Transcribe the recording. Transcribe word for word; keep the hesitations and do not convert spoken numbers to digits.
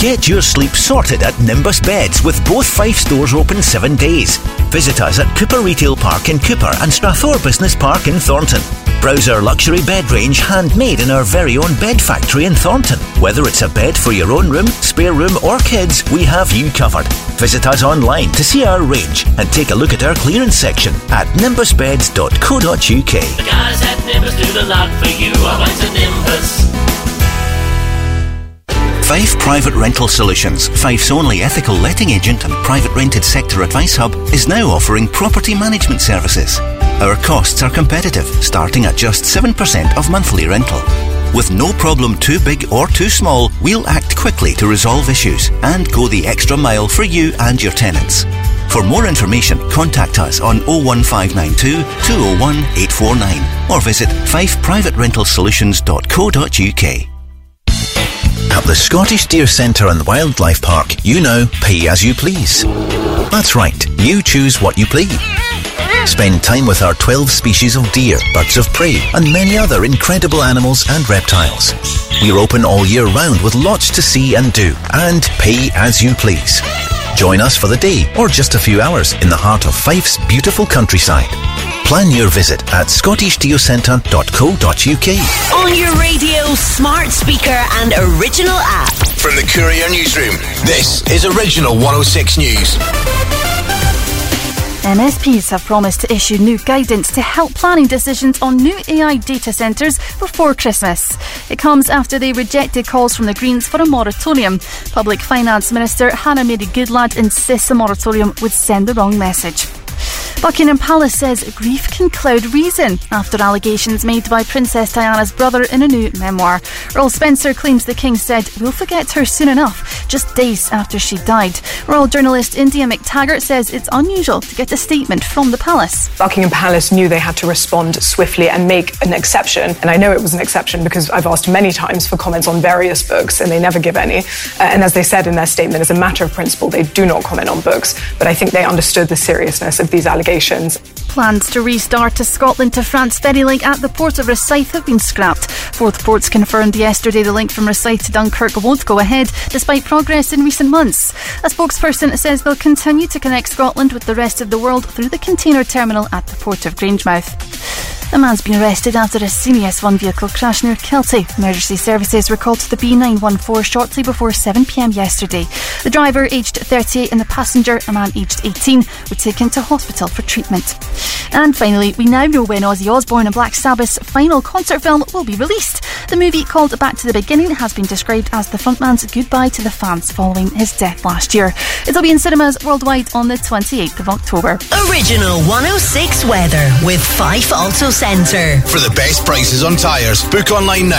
Get your sleep sorted at Nimbus Beds with both Fife stores open seven days. Visit us at Cooper Retail Park in Cooper and Strathore Business Park in Thornton. Browse our luxury bed range handmade in our very own bed factory in Thornton. Whether it's a bed for your own room, spare room or kids, we have you covered. Visit us online to see our range and take a look at our clearance section at nimbus beds dot co dot uk. The guys at Nimbus do the lot for you. I went to Nimbus. Fife Private Rental Solutions, Fife's only ethical letting agent and private rented sector advice hub, is now offering property management services. Our costs are competitive, starting at just seven percent of monthly rental. With no problem too big or too small, we'll act quickly to resolve issues and go the extra mile for you and your tenants. For more information, contact us on oh one five nine two, two oh one, eight four nine or visit fife private rental solutions dot co dot uk. At the Scottish Deer Centre and Wildlife Park, you now pay as you please. That's right, you choose what you please. Spend time with our twelve species of deer, birds of prey and many other incredible animals and reptiles. We're open all year round with lots to see and do, and pay as you please. Join us for the day or just a few hours in the heart of Fife's beautiful countryside. Plan your visit at scottish geocentre dot co dot uk. On your radio, smart speaker and original app. From the Courier Newsroom, this is Original one oh six News. M S Ps have promised to issue new guidance to help planning decisions on new A I data centres before Christmas. It comes after they rejected calls from the Greens for a moratorium. Public Finance Minister Hannah Mary Goodlad insists a moratorium would send the wrong message. Buckingham Palace says grief can cloud reason after allegations made by Princess Diana's brother in a new memoir. Earl Spencer claims the King said, "We'll forget her soon enough," just days after she died. Royal journalist India McTaggart says it's unusual to get a statement from the palace. Buckingham Palace knew they had to respond swiftly and make an exception. And I know it was an exception because I've asked many times for comments on various books and they never give any. Uh, and as they said in their statement, as a matter of principle, they do not comment on books. But I think they understood the seriousness of these allegations. Plans to restart a Scotland to France ferry link at the port of Rosyth have been scrapped. Forth Ports confirmed yesterday the link from Rosyth to Dunkirk won't go ahead, despite progress in recent months. A spokesperson says they'll continue to connect Scotland with the rest of the world through the container terminal at the port of Grangemouth. A man's been arrested after a C N S one vehicle crash near Kilty. Emergency services were called to the B nine one four shortly before seven p m yesterday. The driver, aged thirty-eight, and the passenger, a man aged eighteen, were taken to hospital for treatment. And finally, we now know when Ozzy Osbourne and Black Sabbath's final concert film will be released. The movie, called Back to the Beginning, has been described as the frontman's goodbye to the fans following his death last year. It'll be in cinemas worldwide on the twenty-eighth of October. Original one oh six weather with Fife Auto Centre. For the best prices on tyres, book online now